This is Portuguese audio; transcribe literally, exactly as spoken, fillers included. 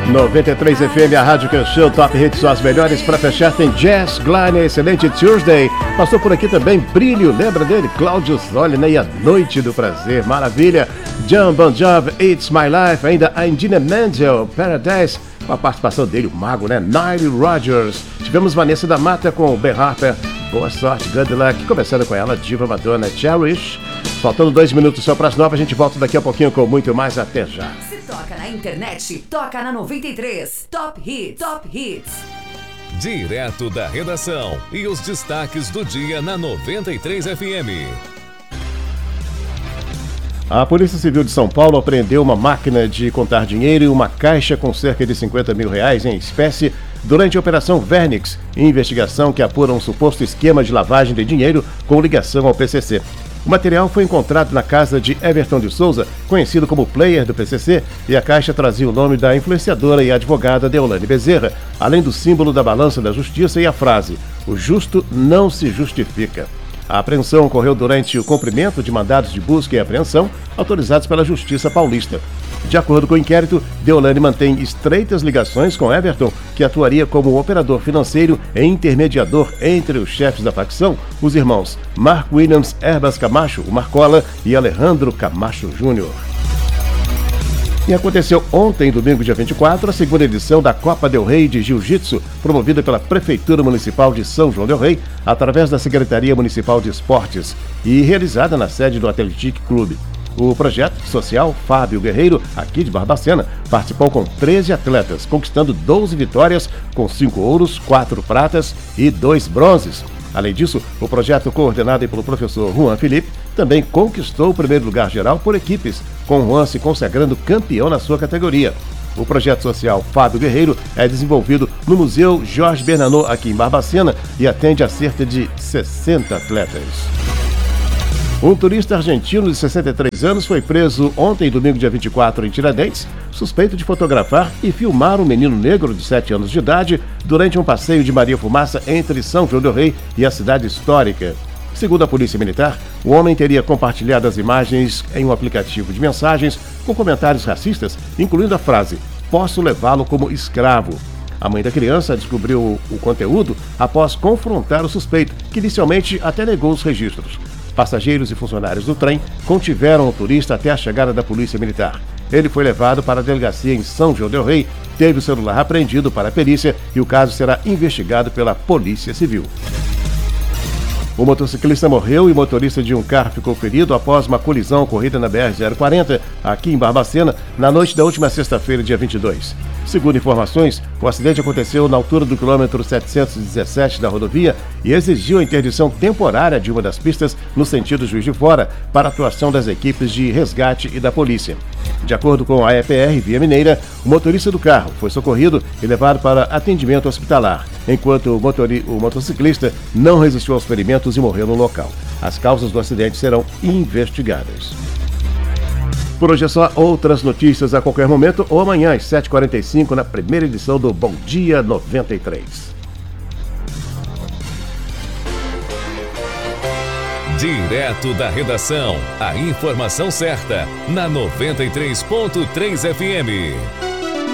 noventa e três F M, a rádio que eu show, Top Hits, são as melhores. Para fechar tem Jazz Glynne, excelente Tuesday. Passou por aqui também Brilho, lembra dele? Cláudio Solina e A Noite do Prazer, maravilha. John Bon Jovi, It's My Life, ainda a Indina Menzel, Paradise, com a participação dele, o mago, né? Nile Rodgers. Tivemos Vanessa da Mata com o Ben Harper, Boa Sorte, Good Luck, começando com ela, Diva Madonna, Cherish. Faltando dois minutos só para as nove, a gente volta daqui a pouquinho com muito mais. Até já. Se toca na internet, toca na noventa e três. Top Hits, Top Hits. Direto da redação e os destaques do dia na noventa e três F M. A Polícia Civil de São Paulo apreendeu uma máquina de contar dinheiro e uma caixa com cerca de cinquenta mil reais em espécie durante a Operação Vernix, investigação que apura um suposto esquema de lavagem de dinheiro com ligação ao P C C. O material foi encontrado na casa de Everton de Souza, conhecido como player do P C C, e a caixa trazia o nome da influenciadora e advogada Deolane Bezerra, além do símbolo da balança da justiça e a frase: "O justo não se justifica". A apreensão ocorreu durante o cumprimento de mandados de busca e apreensão autorizados pela Justiça Paulista. De acordo com o inquérito, Deolane mantém estreitas ligações com Everton, que atuaria como operador financeiro e intermediador entre os chefes da facção, os irmãos Mark Williams Herbas Camacho, o Marcola, e Alejandro Camacho Júnior. E aconteceu ontem, domingo, dia vinte e quatro, a segunda edição da Copa del Rey de Jiu-Jitsu, promovida pela Prefeitura Municipal de São João del Rei, através da Secretaria Municipal de Esportes, e realizada na sede do Athletic Clube. O projeto social Fábio Guerreiro, aqui de Barbacena, participou com treze atletas, conquistando doze vitórias, com cinco ouros, quatro pratas e dois bronzes. Além disso, o projeto, coordenado pelo professor Juan Felipe, também conquistou o primeiro lugar geral por equipes, com Juan se consagrando campeão na sua categoria. O projeto social Fábio Guerreiro é desenvolvido no Museu Jorge Bernanou, aqui em Barbacena, e atende a cerca de sessenta atletas. Um turista argentino de sessenta e três anos foi preso ontem, domingo, dia vinte e quatro, em Tiradentes, suspeito de fotografar e filmar um menino negro de sete anos de idade durante um passeio de Maria Fumaça entre São João del Rei e a cidade histórica. Segundo a Polícia Militar, o homem teria compartilhado as imagens em um aplicativo de mensagens com comentários racistas, incluindo a frase: "Posso levá-lo como escravo". A mãe da criança descobriu o conteúdo após confrontar o suspeito, que inicialmente até negou os registros. Passageiros e funcionários do trem contiveram o turista até a chegada da Polícia Militar. Ele foi levado para a delegacia em São João del Rei, teve o celular apreendido para a perícia e o caso será investigado pela Polícia Civil. O motociclista morreu e o motorista de um carro ficou ferido após uma colisão ocorrida na B R zero quarenta, aqui em Barbacena, na noite da última sexta-feira, dia vinte e dois. Segundo informações, o acidente aconteceu na altura do quilômetro setecentos e dezessete da rodovia e exigiu a interdição temporária de uma das pistas no sentido Juiz de Fora para a atuação das equipes de resgate e da polícia. De acordo com a E P R Via Mineira, o motorista do carro foi socorrido e levado para atendimento hospitalar, enquanto o, motori- o motociclista não resistiu aos ferimentos e morreu no local. As causas do acidente serão investigadas. Por hoje é só, outras notícias a qualquer momento ou amanhã às sete e quarenta e cinco na primeira edição do Bom Dia noventa e três. Direto da redação, a informação certa na noventa e três ponto três F M.